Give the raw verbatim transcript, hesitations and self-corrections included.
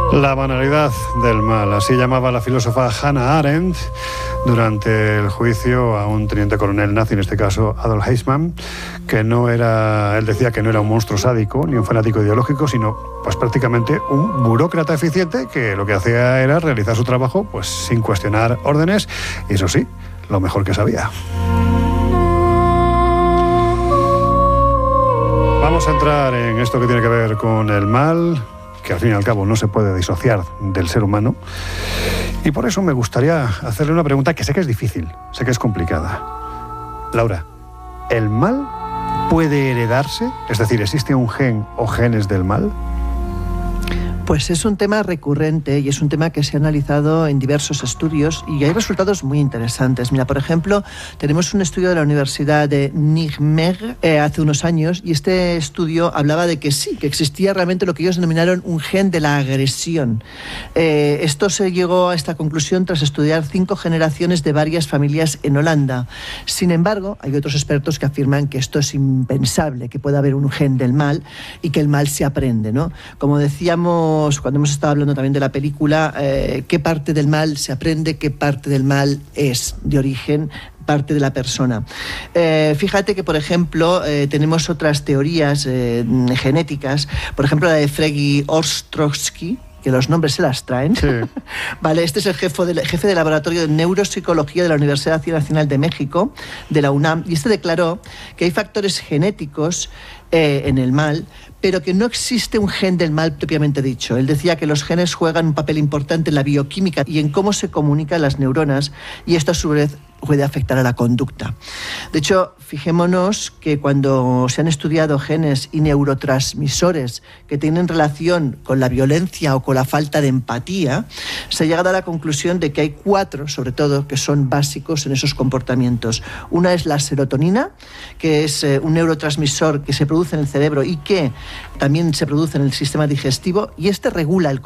La banalidad del mal, así llamaba la filósofa Hannah Arendt durante el juicio a un teniente coronel nazi, en este caso Adolf Eichmann, que no era, él decía que no era un monstruo sádico ni un fanático ideológico, sino pues prácticamente un burócrata eficiente que lo que hacía era realizar su trabajo pues sin cuestionar órdenes, y eso sí, lo mejor que sabía. Vamos a entrar en esto que tiene que ver con el mal, que al fin y al cabo no se puede disociar del ser humano. Y por eso me gustaría hacerle una pregunta que sé que es difícil, sé que es complicada. Laura, ¿el mal puede heredarse? Es decir, ¿existe un gen o genes del mal? Pues es un tema recurrente y es un tema que se ha analizado en diversos estudios y hay resultados muy interesantes. Mira, por ejemplo, tenemos un estudio de la Universidad de Nijmegen eh, hace unos años, y este estudio hablaba de que sí, que existía realmente lo que ellos denominaron un gen de la agresión. Eh, esto se llegó a esta conclusión tras estudiar cinco generaciones de varias familias en Holanda. Sin embargo, hay otros expertos que afirman que esto es impensable, que pueda haber un gen del mal y que el mal se aprende, ¿no? Como decíamos cuando hemos estado hablando también de la película, eh, qué parte del mal se aprende, qué parte del mal es de origen parte de la persona. Eh, fíjate que, por ejemplo, eh, tenemos otras teorías eh, genéticas, por ejemplo la de Fregi Ostrowski, que los nombres se las traen. Sí. Vale, este es el jefe de, jefe de laboratorio de neuropsicología de la Universidad Nacional de México, de la UNAM, y este declaró que hay factores genéticos eh, en el mal, pero que no existe un gen del mal propiamente dicho. Él decía que los genes juegan un papel importante en la bioquímica y en cómo se comunican las neuronas, y esto a su vez puede afectar a la conducta. De hecho, fijémonos que cuando se han estudiado genes y neurotransmisores que tienen relación con la violencia o con la falta de empatía, se ha llegado a la conclusión de que hay cuatro, sobre todo, que son básicos en esos comportamientos. Una es la serotonina, que es eh, un neurotransmisor que se produce en el cerebro y que también se produce en el sistema digestivo, y este regula el